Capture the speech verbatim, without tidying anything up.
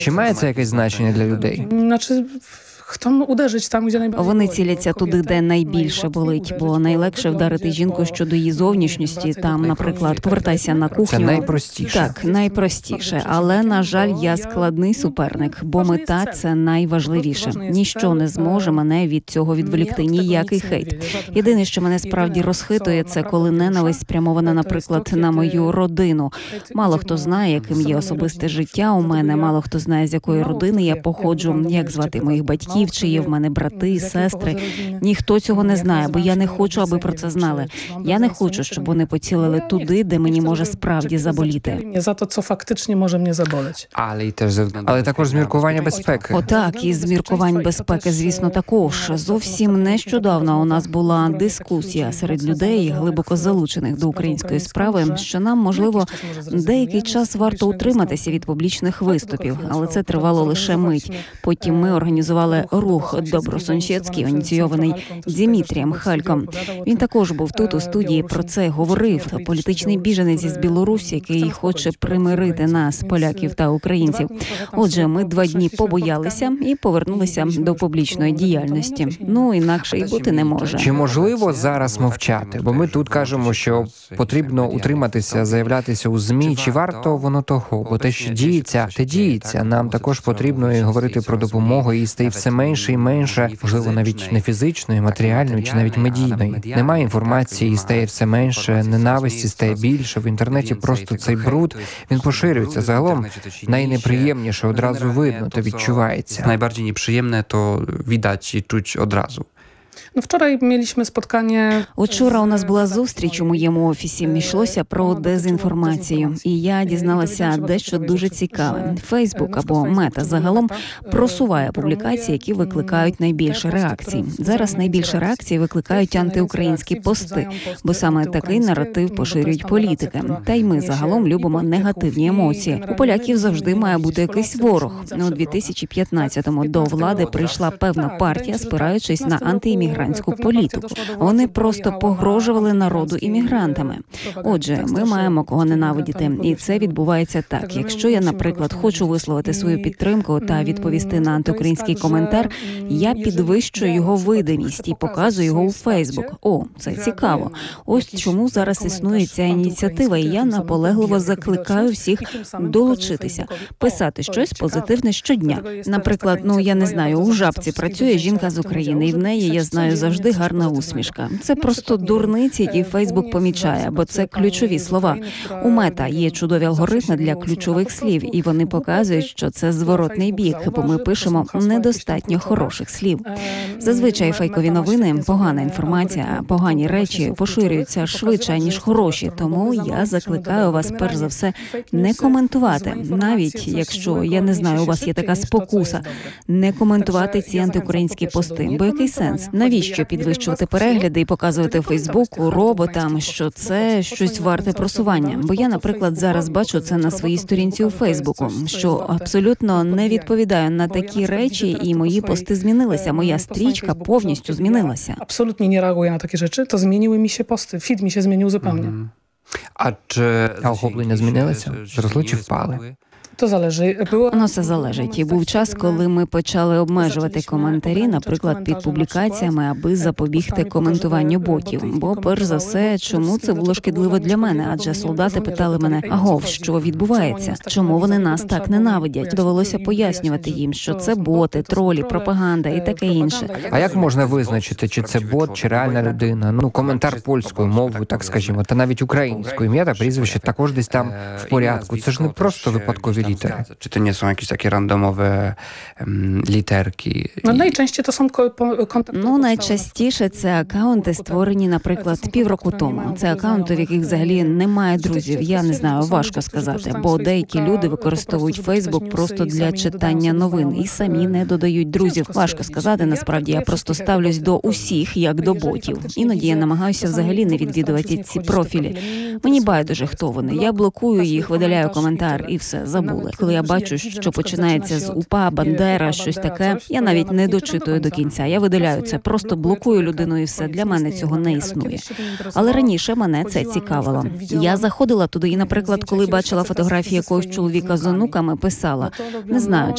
Чи має це якесь значення для людей? Znaczy, chcą uderzyć tam, gdzie najbardziej Вони boli. ціляться туди, де найбільше болить, бо найлегше вдарити жінку щодо її зовнішності. Там, наприклад, повертайся на Це кухню. найпростіше. Так, найпростіше, але, на жаль, я складний суперник, бо мета – це найважливіше. Ніщо не зможе мене від цього відволікти, ніякий хейт. Єдине, що мене справді розхитує, це коли ненависть спрямована, наприклад, на мою родину. Мало хто знає, яким є особисте життя у мене, мало хто знає, з якої родини я походжу, як звати моїх батьків, чи є в мене брати, сестри. Ніхто цього не знає, бо я не хочу, аби про це знали. Я не хочу, щоб вони поцілили туди, де мені може справді заболіти. За to, co faktycznie może mnie zaboleć. Але й теж але також з міркування безпеки. Отак, і з міркувань безпеки, звісно, також. Зовсім нещодавно у нас була дискусія серед людей, глибоко залучених до української справи, що нам, можливо, деякий час варто утриматися від публічних виступів, але це тривало лише мить. Потім ми організували рух «Добросунщецький», ініційований Дмитрієм Хальком. Він також був тут у студії, про це говорив. Політичний біженець із Білорусі, який хоче примирити нас, поляків та українців. Отже, ми два дні побоялися і повернулися до публічної діяльності. Ну, інакше і бути не може. Чи можливо зараз мовчати? Бо ми тут кажемо, що потрібно утриматися, заявлятися у ЗМІ. Чи варто воно того? Бо те, що діється, те діється. Нам також потрібно і говорити про допомогу, і стає все менше і менше, можливо, навіть не фізичної, матеріальної чи навіть медійної. Немає інформації, і стає все менше, ненависті стає більше. В інтернеті просто цей бруд, він поширюється. Загалом найнеприємніше одразу видно, то відчувається. Najbardziej nieprzyjemne to widać i czuć od razu. No wczoraj mieliśmy spotkanie. Учора у нас була зустріч у моєму офісі. Йшлося про дезінформацію. І я дізналася дещо дуже цікаве. Фейсбук або Мета загалом просуває публікації, які викликають найбільше реакцій. Зараз найбільше реакцій викликають антиукраїнські пости, бо саме такий наратив поширюють політики. Та й ми загалом любимо негативні емоції. У поляків завжди має бути якийсь ворог. У дві тисячі п'ятнадцятому до влади прийшла певна партія, спираючись на антиіммігрантську політику. Вони просто погрожували народу іммігрантами. Отже, ми маємо кого ненавидіти. І це відбувається так. Якщо я, наприклад, хочу висловити свою підтримку та відповісти на антиукраїнський коментар, я підвищую його видимість і показую його у Фейсбук. О, це цікаво. Ось чому зараз існує ця ініціатива, і я наполегливо закликаю всіх долучитися, писати щось позитивне щодня. Наприклад, ну, я не знаю, у Жабці працює жінка з України, і в неї, я знаю, завжди гарна усмішка. Це просто дурниці, які Фейсбук помічає, бо це ключові слова. У Мета є чудові алгоритми для ключових слів, і вони показують, що це зворотний бік, бо ми пишемо недостатньо хороших слів. Зазвичай фейкові новини, погана інформація, погані речі поширюються швидше, ніж хороші, тому я закликаю вас, перш за все, не коментувати, навіть якщо, я не знаю, у вас є така спокуса, не коментувати ці антиукраїнські пости, бо який сенс? Навіщо підвищувати перегляди і показувати Фейсбуку, роботам, що це щось варте просування? Бо я, наприклад, зараз бачу це на своїй сторінці у Фейсбуку, що абсолютно не відповідає на такі речі, і мої пости змінилися, моя стрічка повністю змінилася. Absolutnie nie reaguję na takie rzeczy, to zmieniły mi się posty. Feed mi się zmienił zupełnie. A czy А охоплення змінилося? Зросли чи впали? To zależy. Było... Воно все залежить. І був час, коли ми почали обмежувати коментарі, наприклад, під публікаціями, аби запобігти коментуванню ботів. Бо, перш за все, чому це було шкідливо для мене? Адже солдати питали мене, агов, що відбувається? Чому вони нас так ненавидять? Довелося пояснювати їм, що це боти, тролі, пропаганда і таке інше. А як можна визначити, чи це бот, чи реальна людина? Ну, коментар польською мовою, так скажімо, та навіть українською. Ім'я та прізвище також десь там в порядку. Це ж не просто випадкові litery. Czy to nie są jakieś takie randomowe um, literki? No najczęściej to są konta. Ну, найчастіше це акаунти, створені, наприклад, півроку тому. Це акаунти, в яких взагалі немає друзів. Я не знаю, важко сказати, бо деякі люди використовують Фейсбук просто для читання новин і самі не додають друзів. Важко сказати, насправді, я просто ставлюсь до усіх, як до ботів. Іноді я намагаюся взагалі не відвідувати ці профілі. Мені байдуже, хто вони. Я блокую їх, видаляю коментар і все, забули. Коли я бачу, що починається з УПА, Бандера, щось таке, я навіть не дочитую до кінця. Я видаляю це, просто блокую людину і все. Для мене цього не існує. Але раніше мене це цікавило. Я заходила туди і, наприклад, коли бачила фотографії якогось чоловіка з онуками, писала, не знаю,